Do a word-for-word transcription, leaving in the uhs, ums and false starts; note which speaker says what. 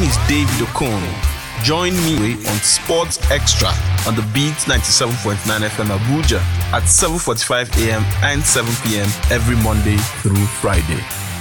Speaker 1: is David Okon. Join me on Sports Extra on the Beat ninety-seven point nine F M Abuja at seven forty-five a.m. and seven p.m. every Monday through Friday.